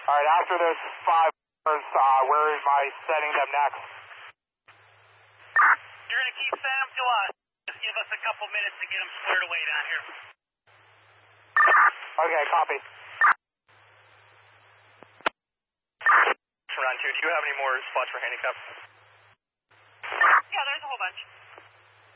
All right, after this 5 hours, where am I setting them next? You're going to keep sending them to us. Just give us a couple minutes to get them squared away down here. Okay, copy. Round 2, do you have any more spots for handicap? Yeah, there's a whole bunch.